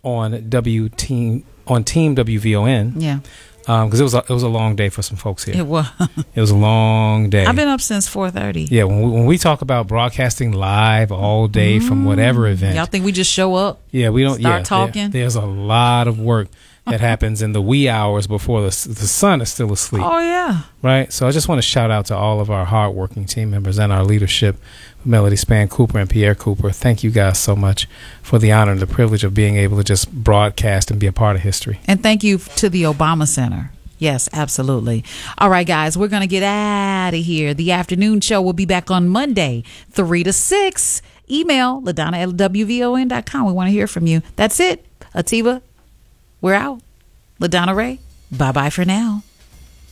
on Team WVON. Yeah. Because it was a long day for some folks here. It was. It was a long day. I've been up since 4:30. Yeah, when we talk about broadcasting live all day from whatever event, Y'all think we just show up? Yeah, we don't start talking. There's a lot of work that happens in the wee hours before the sun is still asleep. Oh yeah, right. So I just want to shout out to all of our hardworking team members and our leadership, Melody Span Cooper and Pierre Cooper. Thank you guys so much for the honor and the privilege of being able to just broadcast and be a part of history. And thank you to the Obama Center. Yes, absolutely. All right, guys, we're going to get out of here. The afternoon show will be back on Monday, 3 to 6. Email LaDonna@WVON.com. We want to hear from you. That's it. Atiba, we're out. LaDonna Ray, bye-bye for now.